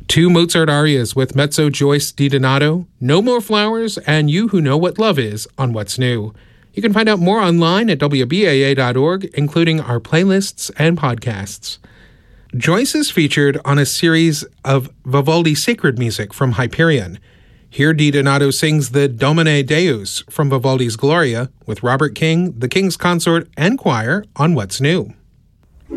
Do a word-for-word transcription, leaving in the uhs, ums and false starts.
Two Mozart arias with mezzo Joyce DiDonato, No More Flowers, and You Who Know What Love Is on What's New. You can find out more online at W B A A dot org, including our playlists and podcasts. Joyce is featured on a series of Vivaldi sacred music from Hyperion. Here DiDonato sings the Domine Deus from Vivaldi's Gloria with Robert King, the King's Consort, and Choir on What's New.